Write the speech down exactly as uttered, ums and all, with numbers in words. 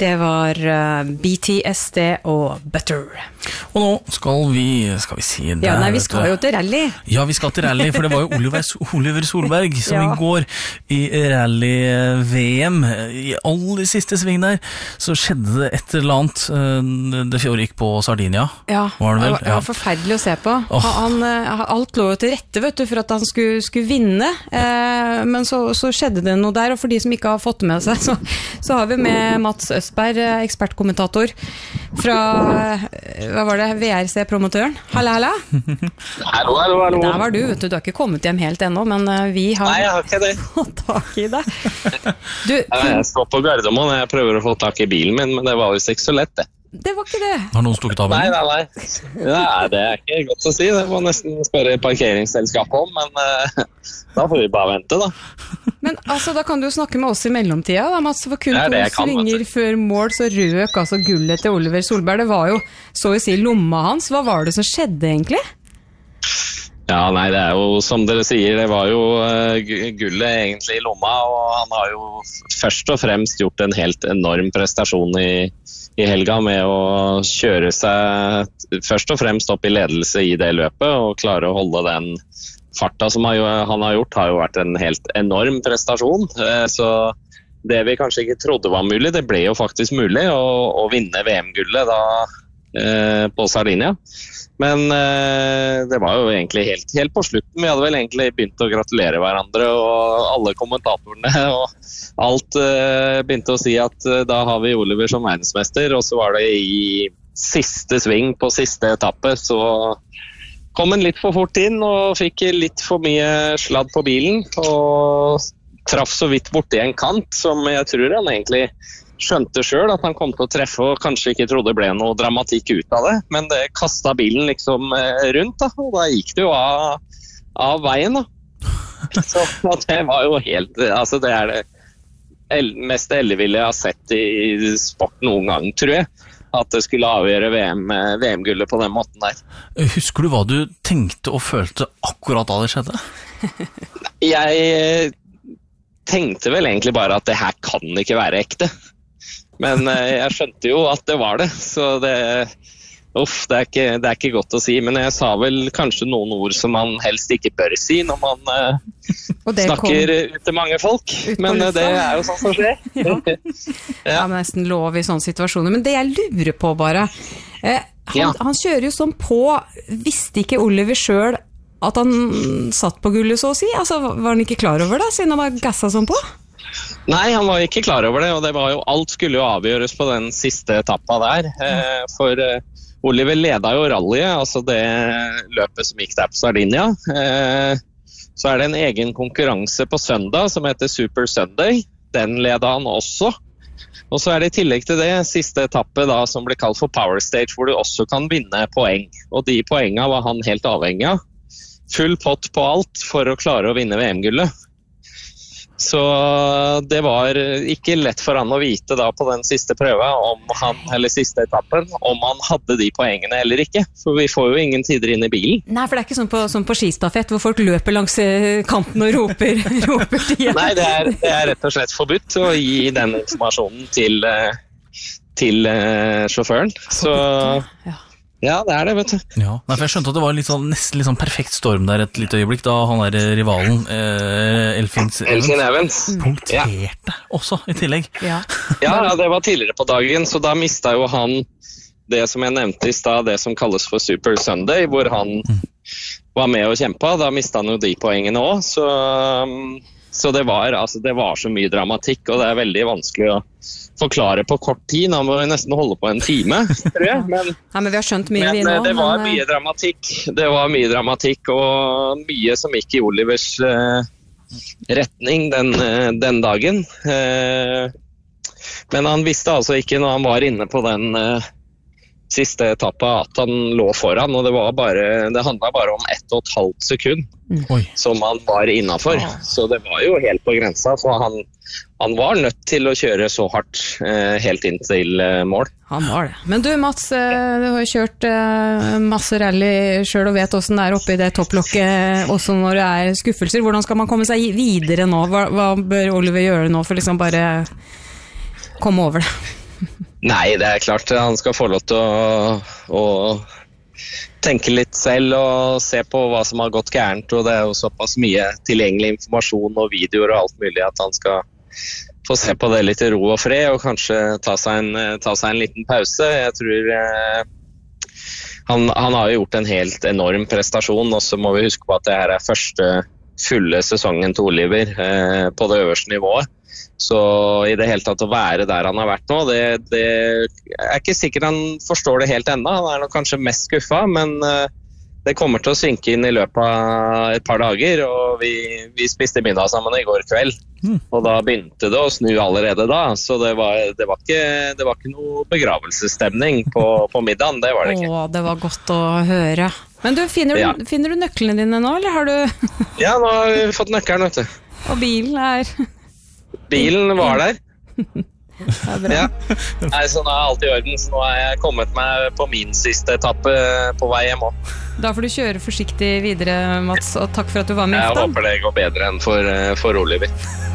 Det var uh, B T S D og Butter. Og nå skal vi, skal vi si det. Ja, nei, vi skal jo til rally. Ja, vi skal til rally, for det var jo Oliver, Oliver Solberg som ja. I går i rally-V M, i aller siste sving der, så skjedde det et eller annet. Det foregikk på Sardinia. Ja, var det, vel? det var, var forferdelig å se på. Oh. Han, alt lå jo til rette, vet du, for at han skulle, skulle vinne. Eh, men så, så skjedde det noe der, og for de som ikke har fått med seg, så, så har vi med Mats Østberg, ekspertkommentator fra, hva var det, V R C-promotøren. Halla, halla. Hallo, hallo, hallo. Der var du, vet du, du har ikke kommet hjem helt ennå, men vi har... Nei, jeg har ikke det. Fått tak i det. Du, jeg står på Gardermoen, jeg prøver å få tak i bilen min, men det var jo ikke så lett, det. Det var ikke det. Har noen stukket av? Nei, nei, nei. Nei, det er ikke godt å si. Det må nesten spørre parkeringsselskapet om, men uh, da får vi bare vente, da. Men altså, da kan du snakke med oss i mellomtida, da, Mats. For kun to svinger før mål, så røk altså gullet til Oliver Solberg. Det var jo, så å si, lomma hans. Hva var det som skjedde egentlig? Ja, nei, det er jo som dere sier, det var jo uh, gullet egentlig i lomma, og han har jo først og fremst gjort en helt enorm prestasjon i i helga med å kjøre seg først og fremst opp i ledelse i det løpet og klare å holde den farta som han har gjort har jo vært en helt enorm prestasjon, så det vi kanskje ikke trodde var mulig, det ble jo faktisk mulig å, å vinne V M-gullet da eh, på Sardinia, men eh, det var jo egentlig helt, helt på slutten. Vi hadde vel egentlig begynt å gratulere hverandre og alle kommentatorene og alt uh, begynte å si at uh, da har vi Oliver som verdensmester, og så var det i siste sving på siste etappe, så kom han litt for fort inn og fikk litt for mye sladd på bilen, og traff så vidt borti en kant, som jeg tror han egentlig skjønte selv at han kom til å treffe, og kanskje ikke trodde ble noe dramatikk ut av det, men det kastet bilen liksom uh, rundt, da, og da gikk det jo av, av veien, da. Så det var jo helt, altså det er det mest elleville jeg har sett i sport noen gang, tror jeg, at det skulle avgjøre V M, V M-gullet på den måten der. Husker du hva du tenkte og følte akkurat da det skjedde? Jeg tenkte vel egentlig bare at det her kan ikke være ekte. Men jeg skjønte jo at det var det, så det... Uff, det er, ikke, det er ikke godt å si, men jeg sa vel kanskje noen ord som man helst ikke bør si når man uh, snakker ut til mange folk, men uh, det er jo sånn som skjer. Ja. Ja. Ja, men nesten lov i sånne situasjoner, men det jeg lurer på bare, eh, han, ja. han kjører jo sånn på, visste ikke Oliver selv at han satt på gullet så å si? Altså, var han ikke klar over det, siden han var gasset sånn på? Nei, han var ikke klar over det, og det var jo, alt skulle jo avgjøres på den siste etappa der, eh, for... Eh, Oliver leda jo rallyet, altså det løpet som gikk der på Sardinia. Eh, så er det en egen konkurranse på søndag som heter Super Sunday. Den leda han også. Og så er det i tillegg til det siste etappe da, som ble kalt for Power Stage, hvor du også kan vinne poeng. Og de poengene var han helt avhengig av. Full pott på alt for å klare å vinne V M-gullet. Så det var ikke lett for han å vite da på den siste prøven, om han, eller siste etappen, om han hadde de poengene eller ikke. For vi får jo ingen tider inn i bilen. Nei, for det er ikke sånn på, sånn på skistafett, hvor folk løper langs kanten og roper, roper tida. Nei, det er, det er rett og slett forbudt å gi den informasjonen til, til sjåføren. Så... Ja. Ja, det er det, vet du. Ja, nei, for jeg skjønte at det var litt sånn, nesten litt sånn perfekt storm der et lite øyeblikk, da han der rivalen, eh, Elfin Evans, punkterte ja. Også i tillegg. Ja. Ja, det var tidligere på dagen, så da mistet jo han det som jeg nevnte i sted, det som kalles for Super Sunday, hvor han mm. var med og kjempet. Da mistet han jo de poengene også, så, så det, var, altså, det var så mye dramatikk, og det er veldig vanskelig å forklare på kort tid. Han må jo nesten holde på en time, tror jeg. Men, ja, men vi har skjønt mye men, vi nå. Det var men... mye dramatikk. Det var mye dramatikk, og mye som gikk i Olivers uh, retning den, uh, den dagen. Uh, men han visste altså ikke når han var inne på den uh, siste etappa at han lå foran, og det, var bare, det handlet bare om ett og et halvt sekund mm. som han var innenfor. Ja. Så det var jo helt på grensa, så han Han var nødt til å kjøre så hardt eh, helt inn til eh, mål. Han var det. Men du, Mats, eh, du har kjørt eh, masse rally selv og vet hvordan det er oppe i det topplokket, også når det er skuffelser. Hvordan skal man komme seg videre nå? Hva, hva bør Oliver gjøre nå for liksom bare komme over det? Nei, det er klart han skal få lov til å, å tenke litt selv og se på hva som har gått gærent, og det er jo såpass mye tilgjengelig informasjon og videoer og alt mulig at han skal få se på det litt i ro og fred, og kanskje ta seg en, ta seg en liten pause. Jeg tror eh, han, han har jo gjort en helt enorm prestasjon, og så må vi huske på at det her er første fulle sesongen til Oliver eh, på det øverste nivået. Så i det hele tatt å være der han har vært nå, det, det er ikke sikkert han forstår det helt enda. Han er nok kanskje mest skuffet, men eh, det kommer til å synke inn i løpet av et par dager, og vi, vi spiste middag sammen i går kveld. Mm. Og da begynte det å snu allerede da, så det var, det var, ikke, det var ikke noe begravelsesstemning på, på middagen, det var det ikke. Åh, det var godt å høre. Men du, finner du, ja. finner du nøklene dine nå, eller har du... Ja, nå har vi fått nøkkelen, vet du. Og bilen er... Bilen var der. Ja. Nei, så nå er alt i orden, så nå har jeg kommet meg på min siste etappe på vei hjem også. Da får du kjøre forsiktig videre, Mats, og takk for at du var med. Jeg håper det går bedre enn for, for Oliver.